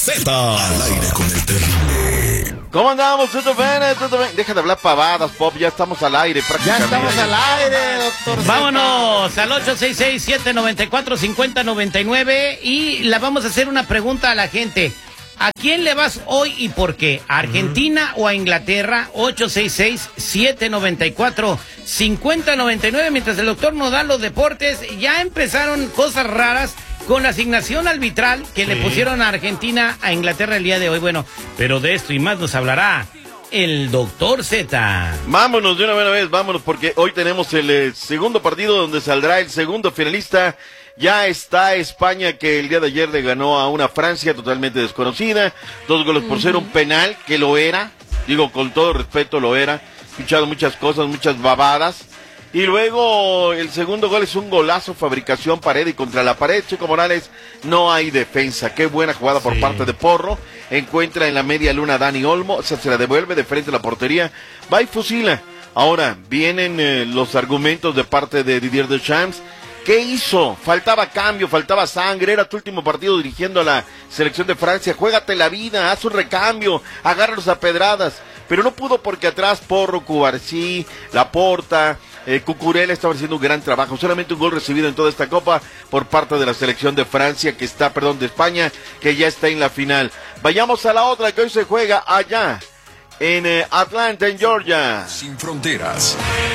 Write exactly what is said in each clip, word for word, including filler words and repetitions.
Z al aire con el terrible. ¿Cómo andamos? ¿Todo bien? ¿Todo bien? Deja de hablar pavadas, Pop. Ya estamos al aire prácticamente. Ya estamos al aire, doctor. Vámonos al ocho seis seis, siete nueve cuatro, cinco cero nueve nueve y la vamos a hacer una pregunta a la gente. ¿A quién le vas hoy y por qué? ¿A Argentina uh-huh. o a Inglaterra? ocho seis seis, siete nueve cuatro, cinco cero nueve nueve. Mientras el doctor nos da los deportes, ya empezaron cosas raras con la asignación arbitral que sí. le pusieron a Argentina a Inglaterra el día de hoy. Bueno, pero de esto y más nos hablará el doctor Z. Vámonos de una buena vez, vámonos, porque hoy tenemos el eh, segundo partido donde saldrá el segundo finalista. Ya está España, que el día de ayer le ganó a una Francia totalmente desconocida, dos goles por cero, un penal que lo era, digo con todo respeto lo era, he escuchado muchas cosas, muchas babadas, y luego el segundo gol es un golazo, fabricación pared y contra la pared, Checo Morales, no hay defensa, qué buena jugada por sí. parte de Porro, encuentra en la media luna a Dani Olmo, o sea, se la devuelve de frente a la portería, va y fusila. Ahora vienen eh, los argumentos de parte de Didier Deschamps. ¿Qué hizo? Faltaba cambio, faltaba sangre, era tu último partido dirigiendo a la selección de Francia, juégate la vida, haz un recambio, agárralos a pedradas, pero no pudo porque atrás Porro, Cubarsí, Laporta, eh, Cucurella estaban haciendo un gran trabajo, solamente un gol recibido en toda esta copa por parte de la selección de Francia, que está, perdón, de España, que ya está en la final. Vayamos a la otra que hoy se juega allá, en eh, Atlanta, en Georgia. Sin fronteras.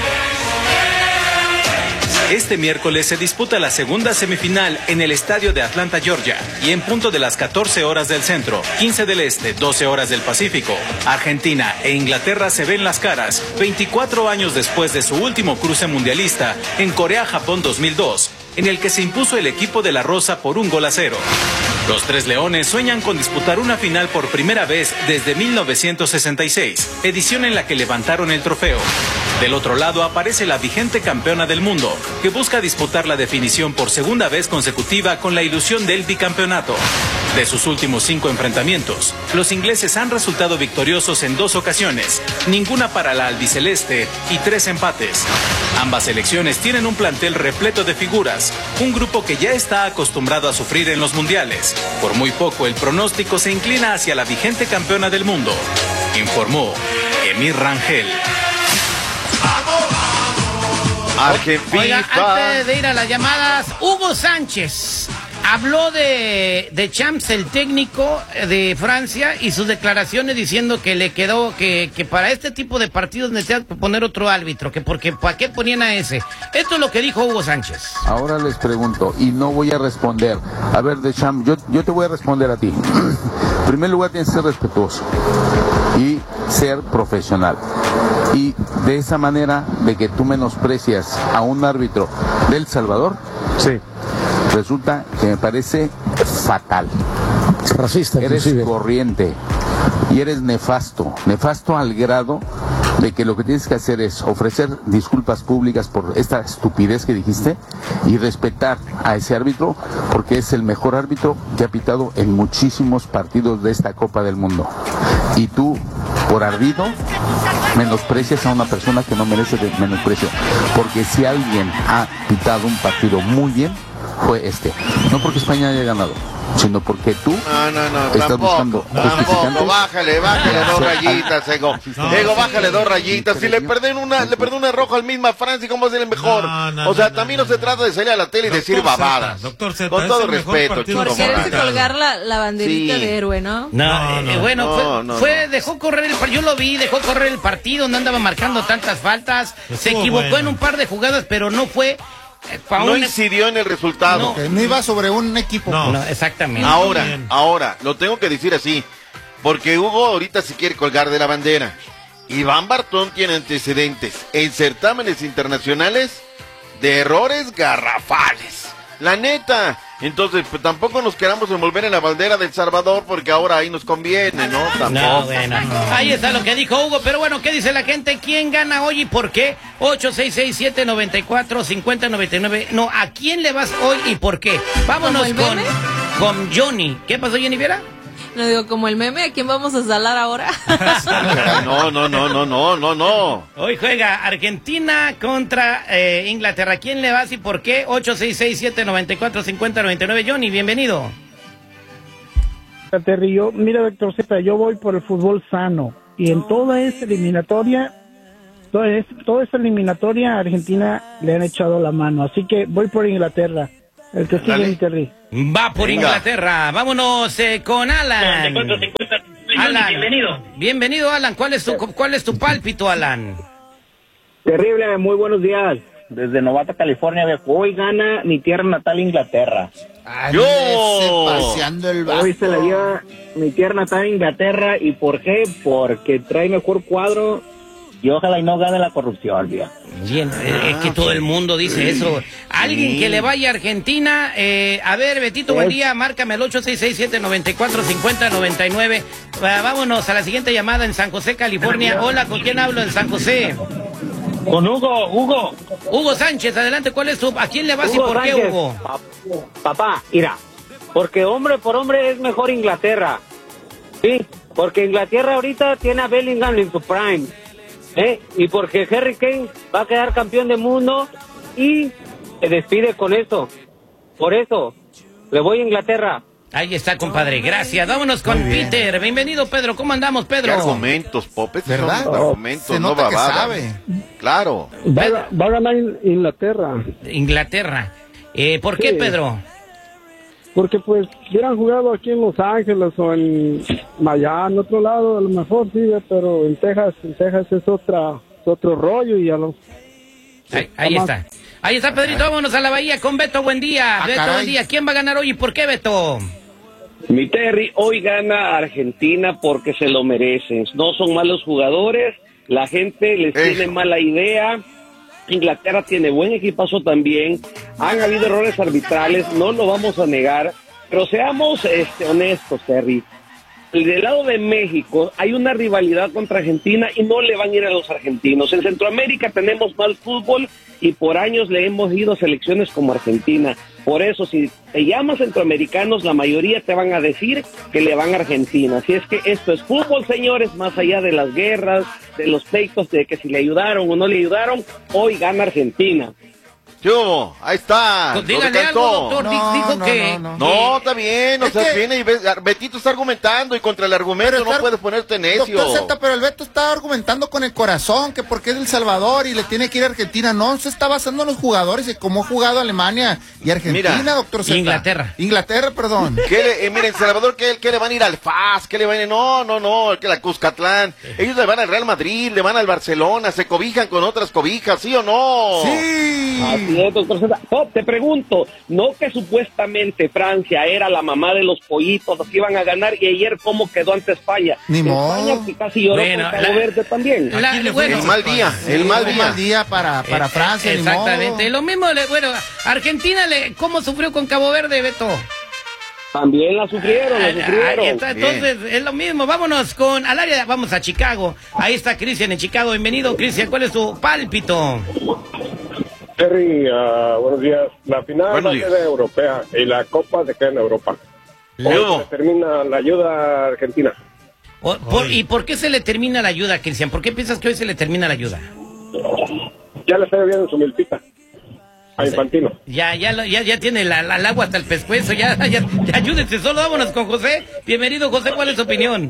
Este miércoles se disputa la segunda semifinal en el estadio de Atlanta, Georgia, y en punto de las catorce horas del centro, quince del este, doce horas del Pacífico, Argentina e Inglaterra se ven las caras veinticuatro años después de su último cruce mundialista en Corea-Japón dos mil dos, en el que se impuso el equipo de la Rosa por un gol a cero. Los tres leones sueñan con disputar una final por primera vez desde mil novecientos sesenta y seis, edición en la que levantaron el trofeo. Del otro lado aparece la vigente campeona del mundo, que busca disputar la definición por segunda vez consecutiva con la ilusión del bicampeonato. De sus últimos cinco enfrentamientos, los ingleses han resultado victoriosos en dos ocasiones, ninguna para la albiceleste y tres empates. Ambas selecciones tienen un plantel repleto de figuras, un grupo que ya está acostumbrado a sufrir en los mundiales. Por muy poco el pronóstico se inclina hacia la vigente campeona del mundo, informó Emir Rangel. Argentina. Oiga, antes de ir a las llamadas, Hugo Sánchez habló de, de Champs, el técnico de Francia, y sus declaraciones diciendo que le quedó, que, que para este tipo de partidos necesitan poner otro árbitro, que porque ¿para qué ponían a ese? Esto es lo que dijo Hugo Sánchez. Ahora les pregunto, y no voy a responder. A ver, Deschamps, yo, yo te voy a responder a ti. En primer lugar, tienes que ser respetuoso y ser profesional. Y de esa manera de que tú menosprecias a un árbitro de El Salvador, sí, resulta que me parece fatal. Racista, eres inclusive. Corriente y eres nefasto, nefasto al grado de que lo que tienes que hacer es ofrecer disculpas públicas por esta estupidez que dijiste y respetar a ese árbitro, porque es el mejor árbitro que ha pitado en muchísimos partidos de esta Copa del Mundo. Y tú, por ardido, menosprecias a una persona que no merece de menosprecio, porque si alguien ha pitado un partido muy bien, fue este. No porque España haya ganado, sino porque tú no, no, no, estás tampoco, buscando tampoco, bájale, bájale dos rayitas, Ego. No, Ego, bájale dos rayitas. Si le perdieron una, le perdió una roja al mismo a Francia, ¿cómo va a ser el mejor? No, no, o sea, no, también no, no se trata de salir a la tele y doctor decir babadas. Z, doctor Z, con todo respeto, chico. Por quererse colgar la, la banderita sí. de héroe, ¿no? No, no, eh, bueno, no, fue, no, fue no. dejó correr el partido, yo lo vi, dejó correr el partido, no andaba marcando tantas faltas, Estuvo se equivocó bueno. en un par de jugadas, pero no fue... No un... incidió en el resultado. No, que no iba sobre un equipo. No, no exactamente. Ahora, ahora, lo tengo que decir así, porque Hugo ahorita se quiere colgar de la bandera. Iván Bartón tiene antecedentes en certámenes internacionales de errores garrafales. La neta. Entonces, pues tampoco nos queramos envolver en la bandera del Salvador, porque ahora ahí nos conviene, ¿no? Tampoco. No, bueno. Ahí está lo que dijo Hugo, pero bueno, ¿qué dice la gente? ¿Quién gana hoy y por qué? ocho seis seis, siete nueve cuatro, cinco cero nueve nueve. No, ¿a quién le vas hoy y por qué? Vámonos con, con Johnny. ¿Qué pasó, Jenny Vera? No digo, como el meme, ¿a quién vamos a salar ahora? No, no, no, no, no, no, no. Hoy juega Argentina contra eh, Inglaterra. ¿A quién le vas y por qué? ocho seis seis, siete nueve cuatro, cinco cero nueve nueve. Johnny, bienvenido. Z, Terry. Yo, mira, doctor Z, yo voy por el fútbol sano. Y en toda esta eliminatoria, toda, es, toda esta eliminatoria, a Argentina le han echado la mano. Así que voy por Inglaterra. El que sigue, mi Terry. Va por Venga. Inglaterra. Vámonos eh, con Alan. Alan. Bienvenido. Bienvenido, Alan. ¿Cuál es tu, cuál es tu pálpito, Alan? Terrible, muy buenos días. Desde Novato, California, viejo. Hoy gana mi tierra natal, Inglaterra. ¡Yo! Paseando el Hoy se la lleva mi tierra natal, Inglaterra. ¿Y por qué? Porque trae mejor cuadro y ojalá y no gane la corrupción, viejo. Bien, eh, es que todo el mundo dice eso. Alguien Sí. que le vaya a Argentina, eh, a ver, Betito, buen día, márcame el ocho seis seis siete nueve cuatro cinco cero nueve nueve. Ah, vámonos a la siguiente llamada en San José, California. Hola, ¿con quién hablo en San José? Con Hugo, Hugo. Hugo Sánchez, adelante, ¿cuál es tu, a quién le vas y Hugo por qué, Sánchez. Hugo? Pa- Papá, mira, porque hombre por hombre es mejor Inglaterra. Sí, porque Inglaterra ahorita tiene a Bellingham en su prime. ¿Eh? Y porque Harry Kane va a quedar campeón del mundo y se despide con eso. Por eso, le voy a Inglaterra. Ahí está, compadre, gracias. Vámonos con Peter. Bienvenido, Pedro. ¿Cómo andamos, ¿Qué Pedro? argumentos, Popet? ¿Verdad? Son argumentos, Se no nota que babadas. sabe. Claro. Va, a- va a ganar Inglaterra. Inglaterra. Eh, ¿Por qué, Sí. Pedro? Porque pues hubieran jugado aquí en Los Ángeles o en Miami, en otro lado, a lo mejor sí, pero en Texas, en Texas es otra, es otro rollo y a los... Ahí, ahí está. Ahí está, Pedrito. Vámonos a la Bahía con Beto. Buen día. Ah, Beto, caray. buen día. ¿Quién va a ganar hoy y por qué, Beto? Mi Terry, hoy gana Argentina porque se lo merecen. No son malos jugadores, la gente les Eso. tiene mala idea. Inglaterra tiene buen equipazo también. Han habido errores arbitrales, no lo vamos a negar. Pero seamos este, honestos, Terry. Del lado de México hay una rivalidad contra Argentina y no le van a ir a los argentinos. En Centroamérica tenemos mal fútbol y por años le hemos ido a selecciones como Argentina. Por eso, si te llamas centroamericanos, la mayoría te van a decir que le van a Argentina. Así es que esto es fútbol, señores, más allá de las guerras, de los pleitos de que si le ayudaron o no le ayudaron, hoy gana Argentina. Yo, ahí está. Pues lo dígale decantó. algo, doctor. No, Di- dijo no, que... no, no. No, está bien, o Es sea, que- viene y ves, Betito está argumentando y contra el argumento Pero no está- puedes ponerte necio. Doctor Z, pero el Beto está argumentando con el corazón, que porque es del Salvador y le tiene que ir a Argentina. No, se está basando en los jugadores y cómo ha jugado Alemania y Argentina, Mira, doctor Z. Inglaterra. Inglaterra, perdón. ¿Qué le, eh, mira, en Salvador, ¿qué, qué le van a ir al F A S? ¿Qué le van a ir? No, no, no, que la Cuscatlán. Ellos le van al Real Madrid, le van al Barcelona, se cobijan con otras cobijas, ¿sí o no? Sí. Así es, doctor Zeta. Oh, te pregunto, ¿no que supuestamente Francia era la mamá de los pollitos que iban a ganar y ayer cómo quedó ante España? Ni modo. España que casi lloró Bueno, con Cabo la- Verde también. La- Aquí le fue bueno, El mal día, Sí, el mal un día. mal día para, para Eh, Francia, ni Exactamente. modo. Lo mismo, le, bueno, Argentina, le, ¿cómo sufrió con Cabo Verde, Beto? También la sufrieron, la Ahí sufrieron. está, entonces es lo mismo. Vámonos con al área, vamos a Chicago. Ahí está Cristian en Chicago. Bienvenido, Cristian. ¿Cuál es tu pálpito? Terry, uh, buenos días. La final Buenos va a días. ser europea y la Copa se queda en Europa. Hoy Yo. se termina la ayuda a Argentina. O- por- ¿Y por qué se le termina la ayuda, Cristian? ¿Por qué piensas que hoy se le termina la ayuda? Ya le está viendo su milpita a Infantino. Ya, ya, lo- ya, ya tiene la, la- el agua hasta el pescuezo. Ya, ya, ya ayúdense. Solo vámonos con José. Bienvenido, José. ¿Cuál es tu opinión?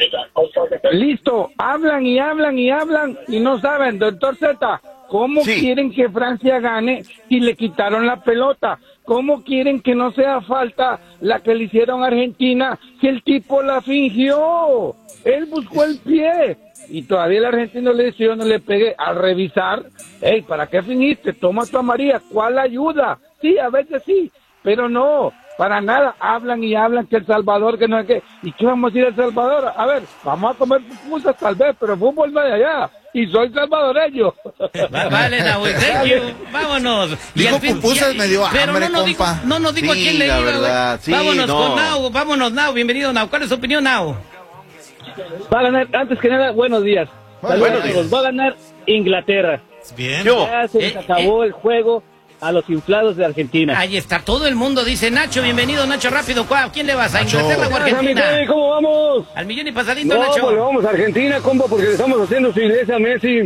Listo, hablan y hablan y hablan y no saben, doctor Z, ¿cómo Sí. quieren que Francia gane si le quitaron la pelota? ¿Cómo quieren que no sea falta la que le hicieron a Argentina si el tipo la fingió? Él buscó el pie y todavía el argentino le dice, yo no le pegué. Al revisar, hey, ¿para qué fingiste? Toma tu amarilla, ¿cuál ayuda? Sí, a veces sí, pero no. Para nada, hablan y hablan que El Salvador, que no es que... ¿Y qué vamos a ir a El Salvador? A ver, vamos a comer pupusas tal vez, pero fútbol no hay allá. Y soy salvadoreño. Va- Vale, Nahui, thank you. Vámonos. Y Dijo al fin- pupusas, y- me dio pero hambre, no nos dijo, compa. no nos dijo a Sí, quién le la iba, güey. verdad, sí, Vámonos no. con Nau, vámonos, Nau. Bienvenido, Nau. ¿Cuál es su opinión, Nau? Va a ganar, antes que nada, buenos días. Bueno, Saludos buenos a todos. Va a ganar Inglaterra. Bien. Yo. Ya se les Eh, acabó el juego a los inflados de Argentina. Ahí está, todo el mundo dice Nacho, bienvenido, Nacho, rápido. ¿cuál- ¿A quién le vas? ¿A Inglaterra o a Argentina? ¿Cómo vamos? Al millón y pasadito, No, Nacho. pues le vamos a Argentina, compa, porque le estamos haciendo su iglesia a Messi.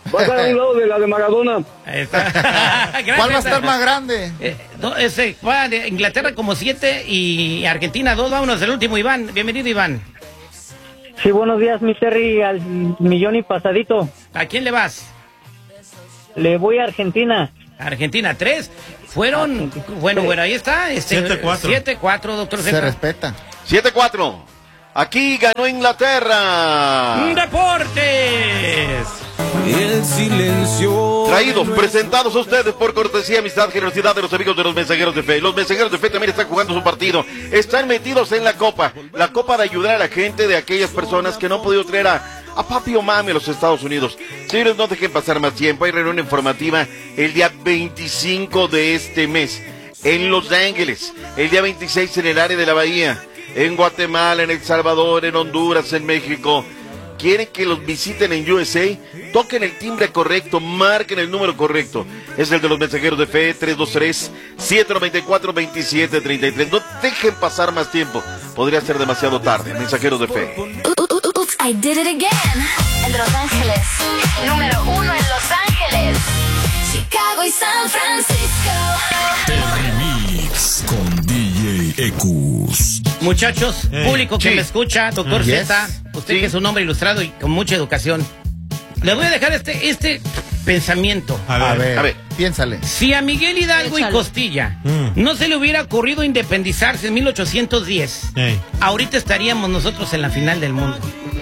Va a estar a un lado de la de Maradona. ¿Cuál va a estar más grande? Eh, no, ese, va de Inglaterra como siete y Argentina dos. Vámonos, el último, Iván. Bienvenido, Iván. Sí, buenos días, mi Terry, al millón y pasadito. ¿A quién le vas? Le voy a Argentina. Argentina, tres. Fueron, bueno, bueno, ahí está. Este, siete cuatro. siete cuatro, doctor Se Zeta. respeta. siete cuatro. Aquí ganó Inglaterra. ¡Deportes! El silencio. Traídos, presentados a ustedes por cortesía, amistad, generosidad de los amigos de los Mensajeros de Fe. Los Mensajeros de Fe también están jugando su partido. Están metidos en la Copa. La Copa de ayudar a la gente de aquellas personas que no han podido traer a, a papi o mami a los Estados Unidos. Señores, no dejen pasar más tiempo. Hay reunión informativa el día veinticinco de este mes en Los Ángeles. El día veintiséis en el área de la Bahía. En Guatemala, en El Salvador, en Honduras, en México. Quieren que los visiten en U S A, toquen el timbre correcto, marquen el número correcto. Es el de los Mensajeros de Fe, tres dos tres, siete nueve cuatro, dos siete tres tres. No dejen pasar más tiempo, podría ser demasiado tarde. Mensajeros de Fe. Oops, I did it again. En Los Ángeles, número uno en Los Ángeles, Chicago y San Francisco. Terremix con D J Ecus. Muchachos, Hey. público que Sí. me escucha, doctor Yes. Z, usted Sí. que es un hombre ilustrado y con mucha educación, le voy a dejar este, este pensamiento. A ver. A ver, A ver. piénsale. Si a Miguel Hidalgo Échale. y Costilla Mm. no se le hubiera ocurrido independizarse en mil ochocientos diez, Ey. ahorita estaríamos nosotros en la final del mundo.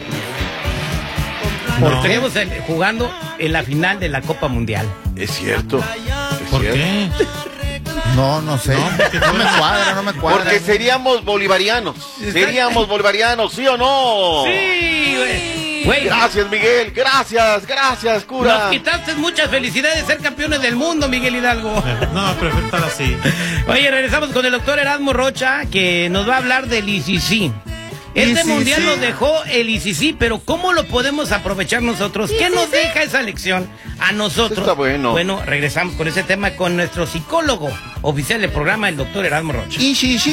No. Porque estaríamos en- jugando en la final de la Copa Mundial. Es cierto. Es ¿Por cierto. qué? No, no sé. No, porque No me cuadra, no me cuadra. Porque seríamos bolivarianos. Seríamos bolivarianos, ¿sí o no? Sí, güey. Güey, Gracias, Miguel. Gracias, gracias, cura. nos quitaste muchas felicidades de ser campeones del mundo, Miguel Hidalgo. No, prefiero estar así. Oye, regresamos con el doctor Erasmo Rocha, que nos va a hablar del I C C. Este I C C. mundial nos dejó el I C C, pero ¿cómo lo podemos aprovechar nosotros? ¿Qué nos deja esa lección a nosotros? Está bueno. Bueno, regresamos con ese tema con nuestro psicólogo oficial del programa, el doctor Erasmo Rocha. Y sí, sí.